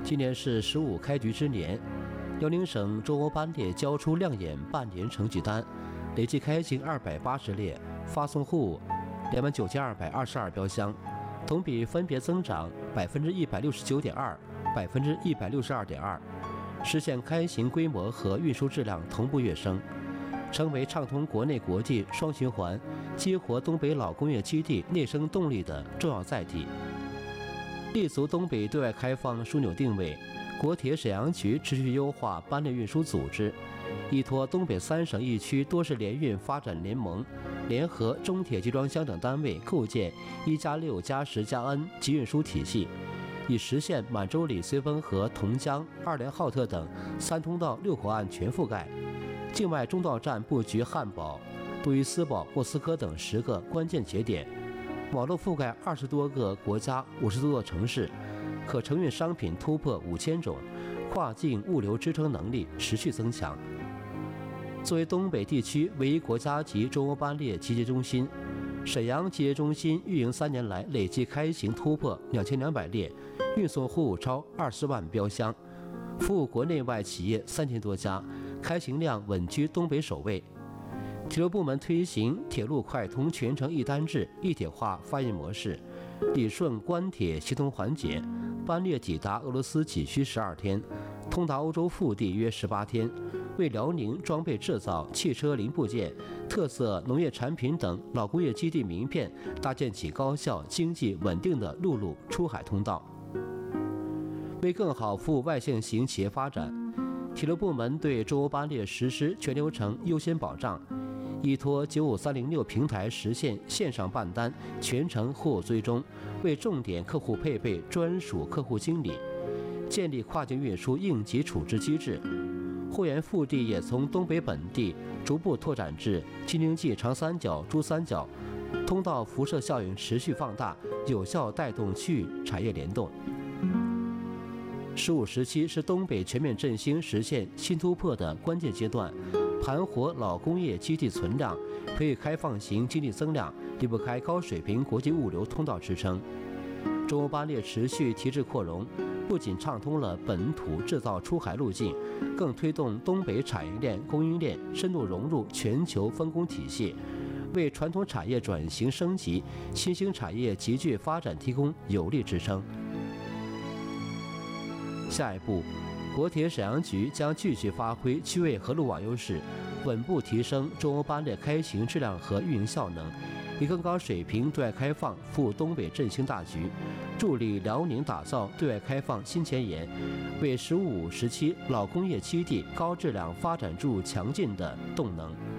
今年是15开局之年，辽宁省中欧班列交出亮眼半年成绩单，累计开行280列，发送货物29222标箱，同比分别增长169.2%、162.2%，实现开行规模和运输质量同步跃升，成为畅通国内国际双循环、激活东北老工业基地内生动力的重要载体。立足东北对外开放枢纽定位，国铁沈阳局持续优化班列运输组织，依托东北3省1区多式联运发展联盟，联合中铁集装箱等单位构建1+6+10+N 集运输体系，以实现满洲里、绥芬河、同江、2连浩特等3通道6口岸全覆盖。境外中道站布局汉堡、杜伊斯堡、莫斯科等10个关键节点，网络覆盖20多个国家、50多座城市，可承运商品突破5000种，跨境物流支撑能力持续增强。作为东北地区唯一国家级中欧班列集结中心，沈阳集结中心运营3年来累计开行突破2200列，运送货物超20万标箱，服务国内外企业3000多家，开行量稳居东北首位。铁路部门推行铁路快通全程一单制一体化发运模式，理顺关铁协同环节，班列抵达俄罗斯仅需12天，通达欧洲腹地约18天，为辽宁装备制造、汽车零部件、特色农业产品等老工业基地名片搭建起高效、经济稳定的陆路出海通道。为更好服务外线型企业发展，铁路部门对中欧班列实施全流程优先保障，依托95306平台实现线上办单、全程货物追踪，为重点客户配备专属客户经理，建立跨境运输应急处置机制。货源腹地也从东北本地逐步拓展至京津冀长三角、珠三角，通道辐射效应持续放大，有效带动区域产业联动。15、17是东北全面振兴实现新突破的关键阶段，盘活老工业基地存量，培育开放型经济增量，离不开高水平国际物流通道支撑。中欧班列持续提质扩容，不仅畅通了本土制造出海路径，更推动东北产业链、供应链深度融入全球分工体系，为传统产业转型升级、新兴产业集聚发展提供有力支撑。下一步，国铁沈阳局将继续发挥区位和路网优势，稳步提升中欧班列开行质量和运营效能，以更高水平对外开放服务东北振兴大局，助力辽宁打造对外开放新前沿，为15、17老工业基地高质量发展注入强劲的动能。